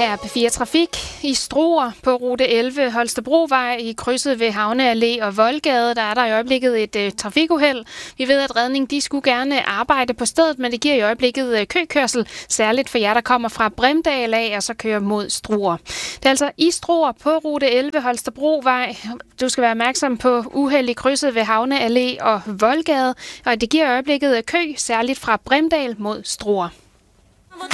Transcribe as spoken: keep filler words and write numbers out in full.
her P fire Trafik. I Struer på rute elleve Holstebrovej i krydset ved Havne Allé og Voldgade, der er der i øjeblikket et øh, trafikuheld. Vi ved, at redning de skulle gerne arbejde på stedet, men det giver i øjeblikket øh, køkørsel, særligt for jer, der kommer fra Brimdal af og så kører mod Struer. Det er altså i Struer på rute elleve Holstebrovej. Du skal være opmærksom på uheld i krydset ved Havne Allé og Voldgade, og det giver i øjeblikket kø, særligt fra Brimdal mod Struer.